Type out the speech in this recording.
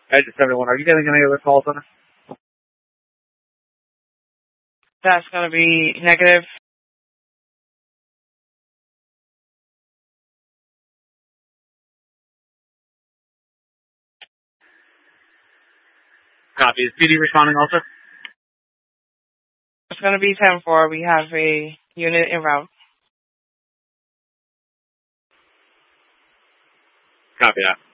Edge 71, are you getting any other calls on it? That's going to be negative. Copy. Is PD responding also? It's going to be 10-4. We have a unit en route. Copy that.